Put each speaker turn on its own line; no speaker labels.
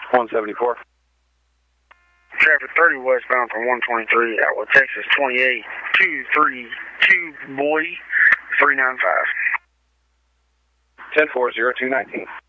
174.
Traffic 30 westbound from 123, Outlet, Texas, 28232, Boy, 395.
10-4, 0219.